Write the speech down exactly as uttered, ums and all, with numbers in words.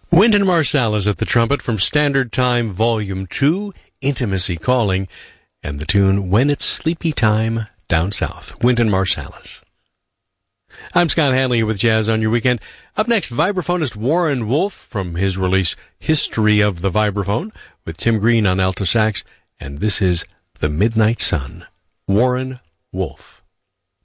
Wynton Marsalis at the trumpet from Standard Time Volume two, Intimacy Calling, and the tune When It's Sleepy Time Down South. Wynton Marsalis. I'm Scott Hanley here with Jazz on Your Weekend. Up next, vibraphonist Warren Wolf from his release History of the Vibraphone with Tim Green on alto sax, and this is The Midnight Sun. Warren Wolf.